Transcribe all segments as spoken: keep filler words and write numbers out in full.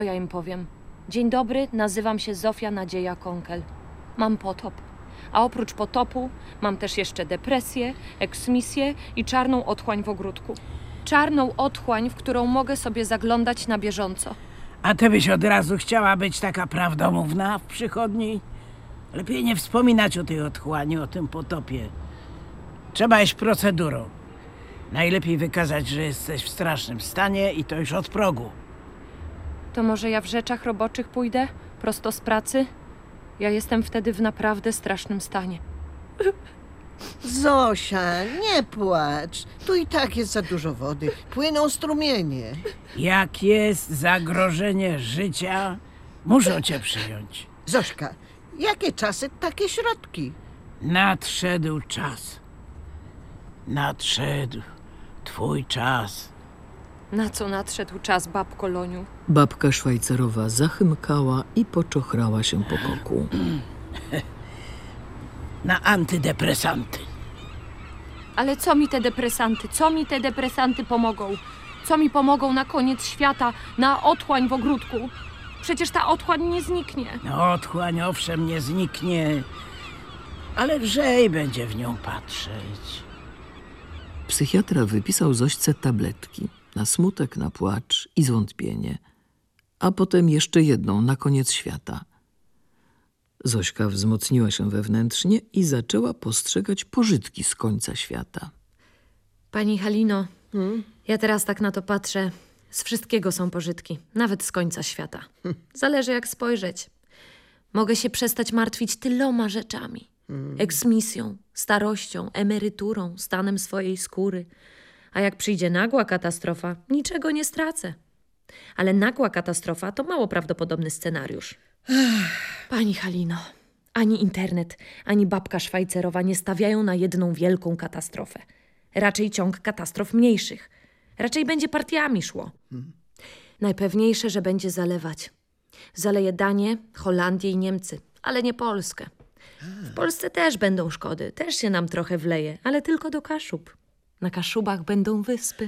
Ja im powiem. Dzień dobry, nazywam się Zofia Nadzieja Konkel. Mam potop. A oprócz potopu mam też jeszcze depresję, eksmisję i czarną otchłań w ogródku. Czarną otchłań, w którą mogę sobie zaglądać na bieżąco. A ty byś od razu chciała być taka prawdomówna w przychodni? Lepiej nie wspominać o tej otchłani, o tym potopie. Trzeba iść procedurą. Najlepiej wykazać, że jesteś w strasznym stanie i to już od progu. To może ja w rzeczach roboczych pójdę? Prosto z pracy? Ja jestem wtedy w naprawdę strasznym stanie. Zosia, nie płacz. Tu i tak jest za dużo wody. Płyną strumienie. Jak jest zagrożenie życia, muszą cię przyjąć. Zośka, jakie czasy, takie środki. Nadszedł czas. Nadszedł twój czas. Na co nadszedł czas, babko Loniu? Babka szwajcarowa zachymkała i poczochrała się po boku. Na antydepresanty. Ale co mi te depresanty? Co mi te depresanty pomogą? Co mi pomogą na koniec świata, na otchłań w ogródku? Przecież ta otchłań nie zniknie. No, otchłań owszem nie zniknie, ale lżej będzie w nią patrzeć. Psychiatra wypisał Zośce tabletki na smutek, na płacz i zwątpienie, a potem jeszcze jedną na koniec świata. Zośka wzmocniła się wewnętrznie i zaczęła postrzegać pożytki z końca świata. Pani Halino, Hmm? ja teraz tak na to patrzę. Z wszystkiego są pożytki, nawet z końca świata. Zależy jak spojrzeć. Mogę się przestać martwić tyloma rzeczami. Eksmisją, starością, emeryturą, stanem swojej skóry. A jak przyjdzie nagła katastrofa, niczego nie stracę. Ale nagła katastrofa to mało prawdopodobny scenariusz. Pani Halino, ani internet, ani babka szwajcarowa nie stawiają na jedną wielką katastrofę. Raczej ciąg katastrof mniejszych. Raczej będzie partiami szło. Najpewniejsze, że będzie zalewać. Zaleje Danię, Holandię i Niemcy, ale nie Polskę. W Polsce też będą szkody, też się nam trochę wleje, ale tylko do Kaszub. Na Kaszubach będą wyspy.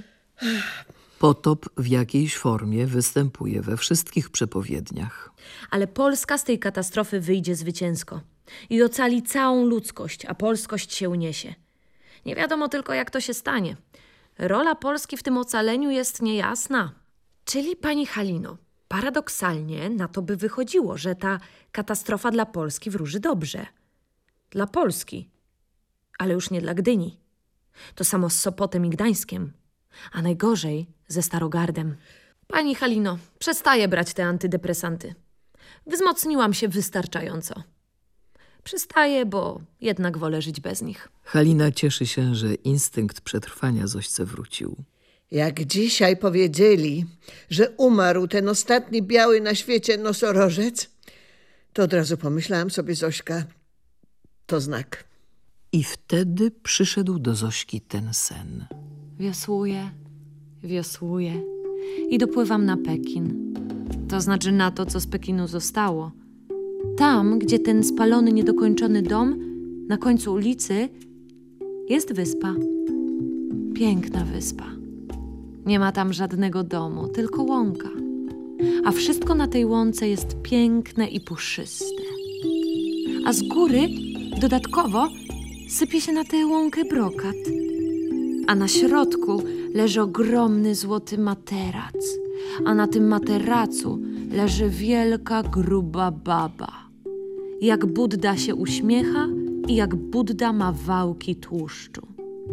Potop w jakiejś formie występuje we wszystkich przepowiedniach. Ale Polska z tej katastrofy wyjdzie zwycięsko i ocali całą ludzkość, a polskość się uniesie. Nie wiadomo tylko, jak to się stanie. Rola Polski w tym ocaleniu jest niejasna. Czyli, pani Halino, paradoksalnie na to by wychodziło, że ta katastrofa dla Polski wróży dobrze. Dla Polski, ale już nie dla Gdyni. To samo z Sopotem i Gdańskiem, a najgorzej ze Starogardem. Pani Halino, przestaję brać te antydepresanty. Wzmocniłam się wystarczająco. Przestaję, bo jednak wolę żyć bez nich. Halina cieszy się, że instynkt przetrwania Zośce wrócił. Jak dzisiaj powiedzieli, że umarł ten ostatni biały na świecie nosorożec, to od razu pomyślałam sobie, Zośka, to znak. I wtedy przyszedł do Zośki ten sen. Wiosłuję, wiosłuję i dopływam na Pekin. To znaczy na to, co z Pekinu zostało. Tam, gdzie ten spalony, niedokończony dom, na końcu ulicy, jest wyspa. Piękna wyspa. Nie ma tam żadnego domu, tylko łąka. A wszystko na tej łące jest piękne i puszyste. A z góry dodatkowo sypie się na tę łąkę brokat. A na środku leży ogromny złoty materac. A na tym materacu leży wielka, gruba baba. Jak Budda się uśmiecha i jak Budda ma wałki tłuszczu.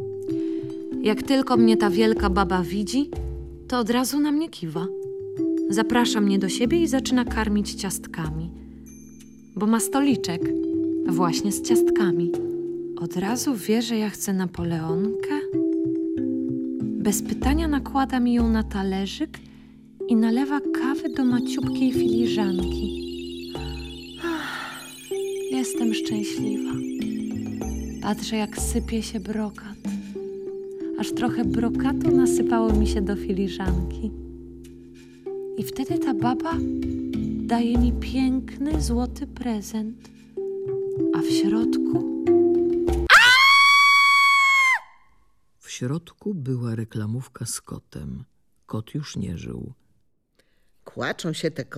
Jak tylko mnie ta wielka baba widzi, to od razu na mnie kiwa. Zaprasza mnie do siebie i zaczyna karmić ciastkami. Bo ma stoliczek właśnie z ciastkami. Od razu wie, że ja chcę Napoleonkę. Bez pytania nakłada mi ją na talerzyk i nalewa kawę do maciubkiej filiżanki. Ach, jestem szczęśliwa. Patrzę, jak sypie się brokat. Aż trochę brokatu nasypało mi się do filiżanki. I wtedy ta baba daje mi piękny, złoty prezent. A w środku... W środku była reklamówka z kotem. Kot już nie żył. Kłaczą się te